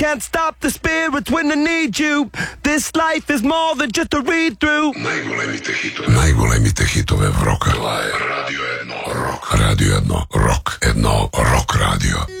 can't stop the spirits when I need you. This life is more than just a read-through. Najgolemite hitove roka. Radio 1. Rock. Radio 1. Rock. Rock radio.